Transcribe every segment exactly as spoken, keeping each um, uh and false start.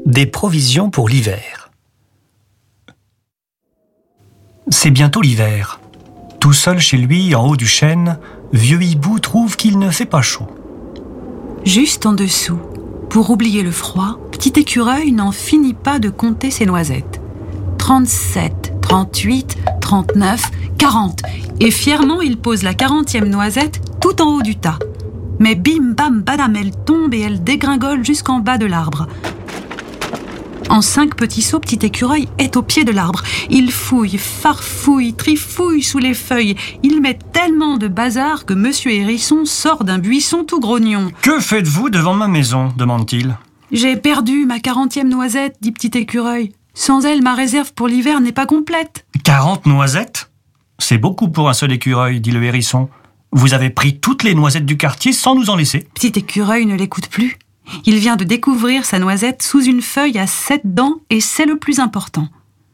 Des provisions pour l'hiver. C'est bientôt l'hiver. Tout seul chez lui, en haut du chêne, Vieux Hibou trouve qu'il ne fait pas chaud. Juste en dessous, pour oublier le froid, Petit Écureuil n'en finit pas de compter ses noisettes. trente-sept, trente-huit, trente-neuf, quarante. Et fièrement, il pose la quarantième noisette tout en haut du tas. Mais bim bam badam, elle tombe et elle dégringole jusqu'en bas de l'arbre. En cinq petits sauts, Petit Écureuil est au pied de l'arbre. Il fouille, farfouille, trifouille sous les feuilles. Il met tellement de bazar que Monsieur Hérisson sort d'un buisson tout grognon. « Que faites-vous devant ma maison ?» demande-t-il. « J'ai perdu ma quarantième noisette, dit Petit Écureuil. Sans elle, ma réserve pour l'hiver n'est pas complète. »« Quarante noisettes ? C'est beaucoup pour un seul écureuil, dit le hérisson. Vous avez pris toutes les noisettes du quartier sans nous en laisser. » Petit Écureuil ne l'écoute plus. Il vient de découvrir sa noisette sous une feuille à sept dents et c'est le plus important.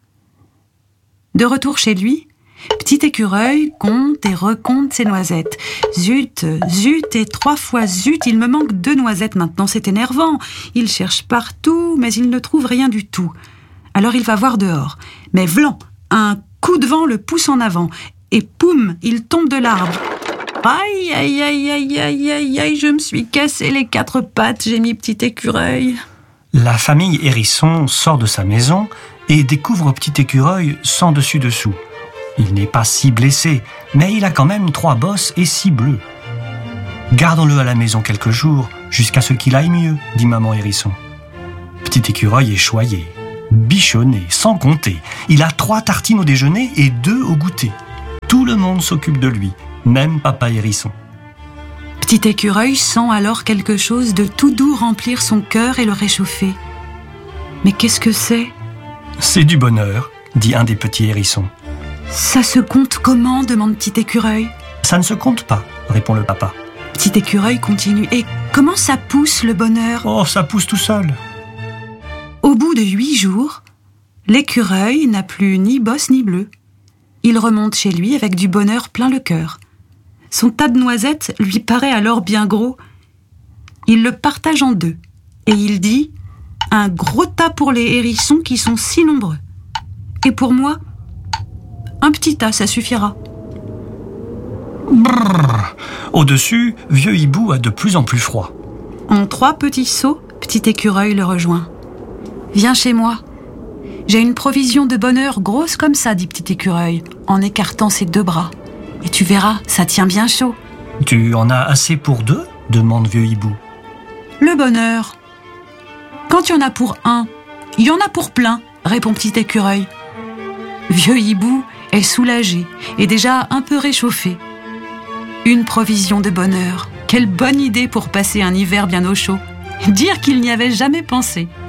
De retour chez lui, Petit Écureuil compte et recompte ses noisettes. Zut, zut et trois fois zut, il me manque deux noisettes maintenant, c'est énervant. Il cherche partout, mais il ne trouve rien du tout. Alors il va voir dehors. Mais vlan, un coup de vent le pousse en avant et poum, il tombe de l'arbre. Aïe, aïe, aïe, aïe, aïe, aïe, aïe, je me suis cassé les quatre pattes, j'ai mis Petit Écureuil. La famille Hérisson sort de sa maison et découvre Petit Écureuil sans dessus-dessous. Il n'est pas si blessé, mais il a quand même trois bosses et six bleus. Gardons-le à la maison quelques jours, jusqu'à ce qu'il aille mieux, dit maman Hérisson. Petit Écureuil est choyé, bichonné, sans compter. Il a trois tartines au déjeuner et deux au goûter. Tout le monde s'occupe de lui. Même papa Hérisson. Petit Écureuil sent alors quelque chose de tout doux remplir son cœur et le réchauffer. Mais qu'est-ce que c'est ? C'est du bonheur, dit un des petits hérissons. Ça se compte comment ? Demande Petit Écureuil. Ça ne se compte pas, répond le papa. Petit Écureuil continue. Et comment ça pousse le bonheur ? Oh, ça pousse tout seul. Au bout de huit jours, l'écureuil n'a plus ni bosse ni bleu. Il remonte chez lui avec du bonheur plein le cœur. Son tas de noisettes lui paraît alors bien gros. Il le partage en deux et il dit « Un gros tas pour les hérissons qui sont si nombreux. Et pour moi, un petit tas, ça suffira. » Brrr. Au-dessus, Vieux Hibou a de plus en plus froid. En trois petits sauts, Petit Écureuil le rejoint. « Viens chez moi. J'ai une provision de bonheur grosse comme ça, dit Petit Écureuil, en écartant ses deux bras. Et tu verras, ça tient bien chaud. »« Tu en as assez pour deux ?» demande Vieux Hibou. « Le bonheur. Quand il y en a pour un, il y en a pour plein, répond Petit Écureuil. Vieux Hibou est soulagé et déjà un peu réchauffé. Une provision de bonheur. Quelle bonne idée pour passer un hiver bien au chaud. Dire qu'il n'y avait jamais pensé.